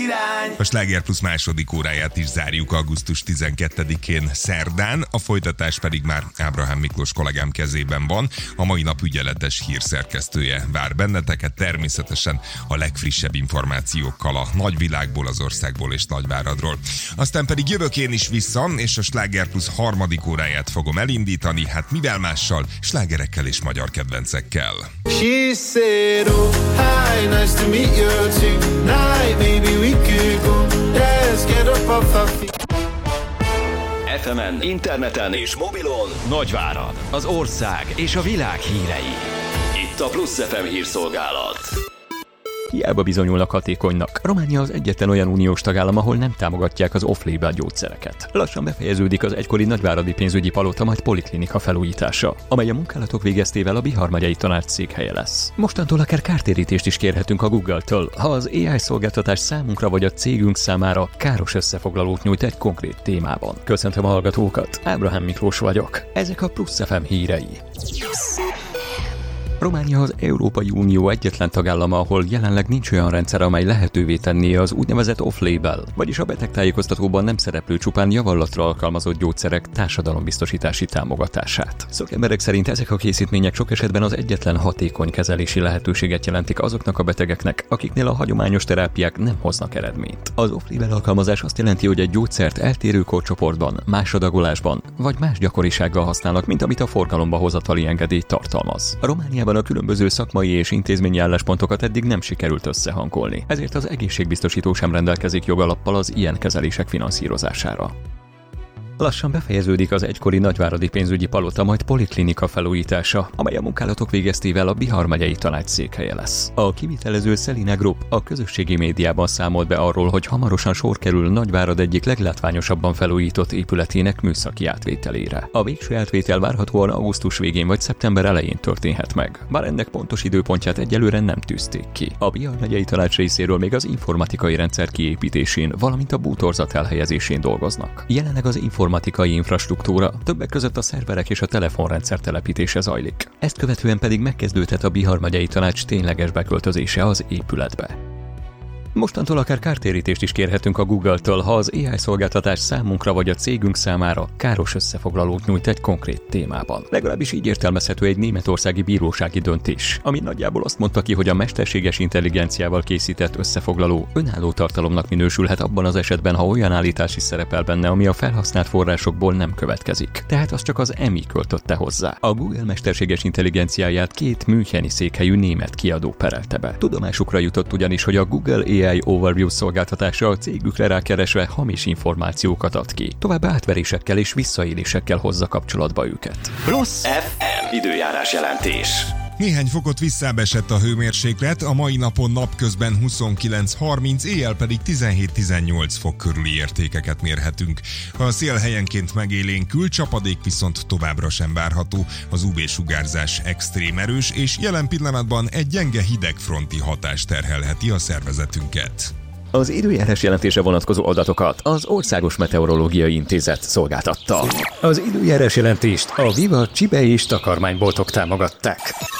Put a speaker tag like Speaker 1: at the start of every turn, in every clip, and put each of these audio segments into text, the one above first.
Speaker 1: irány.
Speaker 2: A Sláger Plus második óráját is zárjuk augusztus 12-én szerdán, a folytatás pedig már Ábrahám Miklós kollégám kezében van. A mai nap ügyeletes hírszerkesztője vár benneteket, természetesen a legfrissebb információkkal a nagyvilágból, az országból és Nagyváradról. Aztán pedig jövök én is vissza, és a Sláger Plus harmadik óráját fogom elindítani, hát mivel mással, slágerekkel és magyar kedvencekkel.
Speaker 1: She said, oh, hi, nice to meet you tonight. Maybe we could go, let's get up off our feet.
Speaker 3: FM-en, interneten és mobilon Nagyvárad, az ország és a világ hírei. Itt a Plusz FM hírszolgálat.
Speaker 4: Hiába bizonyulnak hatékonynak. Románia az egyetlen olyan uniós tagállam, ahol nem támogatják az off-label gyógyszereket. Lassan befejeződik az egykori nagyváradi pénzügyi palota, majd poliklinika felújítása, amely a munkálatok végeztével a Bihar megyei tanács székhelye lesz. Mostantól akár kártérítést is kérhetünk a Google-től, ha az AI szolgáltatás számunkra vagy a cégünk számára káros összefoglalót nyújt egy konkrét témában. Köszöntöm a hallgatókat, Ábrahám Miklós vagyok. Ezek a Plusz FM hírei. Románia az Európai Unió egyetlen tagállama, ahol jelenleg nincs olyan rendszer, amely lehetővé tenné az úgynevezett off-label, vagyis a betegtájékoztatóban nem szereplő csupán javallatra alkalmazott gyógyszerek társadalombiztosítási támogatását. Szakemberek szerint ezek a készítmények sok esetben az egyetlen hatékony kezelési lehetőséget jelentik azoknak a betegeknek, akiknél a hagyományos terápiák nem hoznak eredményt. Az off-label alkalmazás azt jelenti, hogy egy gyógyszert eltérő korcsoportban, más adagolásban vagy más gyakorisággal használnak, mint amit a forgalomba hozatali engedély tartalmaz. Romániában a különböző szakmai és intézményi álláspontokat eddig nem sikerült összehangolni, ezért az egészségbiztosító sem rendelkezik jogalappal az ilyen kezelések finanszírozására. Lassan befejeződik az egykori nagyváradi pénzügyi palota, majd poliklinika felújítása, amely a munkálatok végeztével a Bihar megyei tanács székhelye lesz. A kivitelező Selina Group a közösségi médiában számolt be arról, hogy hamarosan sor kerül Nagyvárad egyik leglátványosabban felújított épületének műszaki átvételére. A végső átvétel várhatóan augusztus végén vagy szeptember elején történhet meg, bár ennek pontos időpontját egyelőre nem tűzték ki. A Bihar megyei tanács részéről még az informatikai rendszer kiépítésén, valamint a bútorzat elhelyezésén dolgoznak. Jelenleg az informatikai infrastruktúra, többek között a szerverek és a telefonrendszer telepítése zajlik. Ezt követően pedig megkezdődhet a Bihar megyei tanács tényleges beköltözése az épületbe. Mostantól akár kártérítést is kérhetünk a Google-től, ha az AI szolgáltatás számunkra vagy a cégünk számára káros összefoglalót nyújt egy konkrét témában. Legalábbis így értelmezhető egy németországi bírósági döntés, ami nagyjából azt mondta ki, hogy a mesterséges intelligenciával készített összefoglaló önálló tartalomnak minősülhet abban az esetben, ha olyan állítás is szerepel benne, ami a felhasznált forrásokból nem következik. Tehát az csak az EMI költötte hozzá. A Google mesterséges intelligenciáját két müncheni székhelyű német kiadó perelte be. Tudomásukra jutott ugyanis, hogy a Google AI Overview szolgáltatása a cégükre rákeresve hamis információkat ad ki. Továbbá átverésekkel és visszaélésekkel hozza kapcsolatba őket.
Speaker 3: Plusz FM időjárás jelentés.
Speaker 2: Néhány fokot visszábbesett a hőmérséklet, a mai napon napközben 29-30, éjjel pedig 17-18 fok körüli értékeket mérhetünk. A szél helyenként megélénkül, csapadék viszont továbbra sem várható, az UV-sugárzás extrém erős, és jelen pillanatban egy gyenge hidegfronti hatás terhelheti a szervezetünket.
Speaker 4: Az időjárás jelentése vonatkozó adatokat az Országos Meteorológiai Intézet szolgáltatta. Az időjárás jelentést a Viva csibe és takarmányboltok támogatták.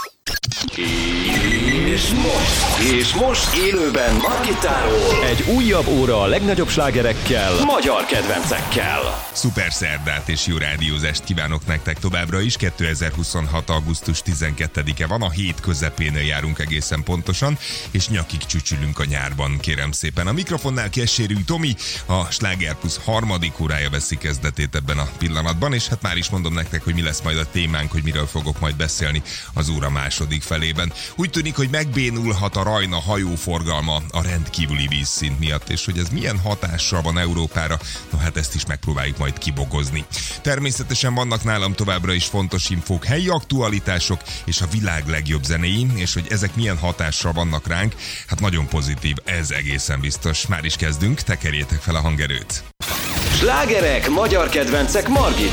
Speaker 3: És most élőben Margittáról egy újabb óra a legnagyobb slágerekkel, magyar kedvencekkel.
Speaker 2: Szuper szerdát és jó rádiózást kívánok nektek továbbra is. 2026. augusztus 12-e van, a hét közepén járunk egészen pontosan, és nyakig csücsülünk a nyárban, kérem szépen. A mikrofonnál Kessérű Tomi, a Sláger Plus harmadik órája veszi kezdetét ebben a pillanatban, és hát már is mondom nektek, hogy mi lesz majd a témánk, hogy miről fogok majd beszélni az óra második felében. Úgy tűnik, hogy megbénulhat a Rajna hajóforgalma a rendkívüli vízszint miatt, és hogy ez milyen hatással van Európára, no hát ezt is megpróbáljuk majd kibogozni. Természetesen vannak nálam továbbra is fontos infók, helyi aktualitások és a világ legjobb zenéi, és hogy ezek milyen hatással vannak ránk, hát nagyon pozitív, ez egészen biztos. Már is kezdünk, tekerjétek fel a hangerőt.
Speaker 3: Slágerek, magyar kedvencek Margit